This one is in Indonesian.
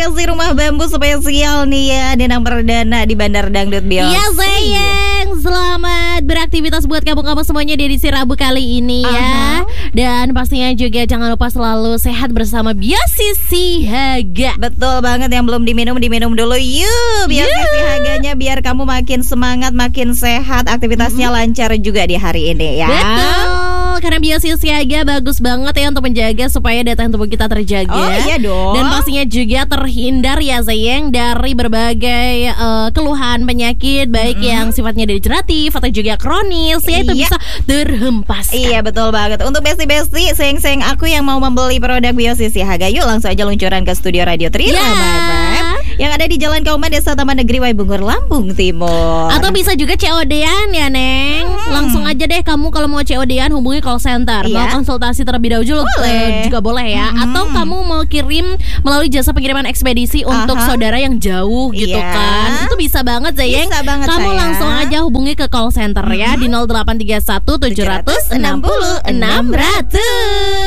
Bekasi Rumah Bambu spesial nih ya, Denang Perdana di Bandar Dangdut Biosi. Ya sayang, selamat beraktivitas buat kamu-kamu semuanya di edisi Rabu kali ini ya. Dan pastinya juga jangan lupa selalu sehat bersama Biosi Sihaga. Betul banget, yang belum diminum dulu yuk Biosi Sihaganya biar kamu makin semangat, makin sehat, aktivitasnya lancar juga di hari ini ya. Betul, karena Biosi Sihaga bagus banget ya untuk menjaga supaya daya tahan tubuh kita terjaga. Oh iya dong. Dan pastinya juga terhindar ya sayang dari berbagai keluhan penyakit, baik yang sifatnya degeneratif atau juga kronis ya, itu bisa terhempaskan. Iya betul banget. Untuk besti-besti sayang-sayang aku yang mau membeli produk Biosi Sihaga, yuk langsung aja luncuran ke studio Radio Trirama yang ada di Jalan Kauman, Desa Taman Negeri Waibungur, Lampung Timur. Atau bisa juga COD-an ya Neng. Langsung aja deh kamu kalau mau COD-an hubungi call center. Mau konsultasi terlebih dahulu juga boleh ya. Atau kamu mau kirim melalui jasa pengiriman ekspedisi untuk saudara yang jauh gitu kan. Itu bisa banget sayang. Bisa banget, kamu sayang. langsung aja hubungi ke call center ya di 0831 700 60 600.